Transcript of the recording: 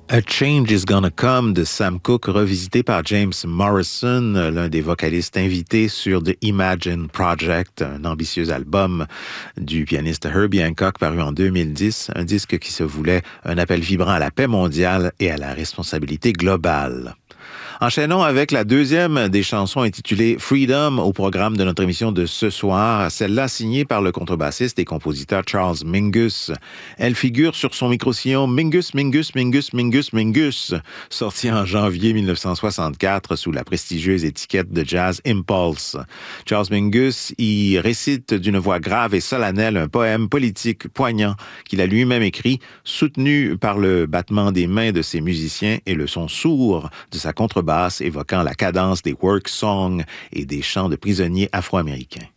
A Change is Gonna Come de Sam Cooke, revisité par James Morrison, l'un des vocalistes invités sur The Imagine Project, un ambitieux album du pianiste Herbie Hancock paru en 2010, un disque qui se voulait un appel vibrant à la paix mondiale et à la responsabilité globale. Enchaînons avec la deuxième des chansons intitulée Freedom au programme de notre émission de ce soir, celle-là signée par le contrebassiste et compositeur Charles Mingus. Elle figure sur son micro-sillon Mingus, Mingus, Mingus, Mingus, Mingus, sorti en janvier 1964 sous la prestigieuse étiquette de jazz Impulse. Charles Mingus y récite d'une voix grave et solennelle un poème politique poignant qu'il a lui-même écrit, soutenu par le battement des mains de ses musiciens et le son sourd de sa contrebasse évoquant la cadence des work songs et des chants de prisonniers afro-américains.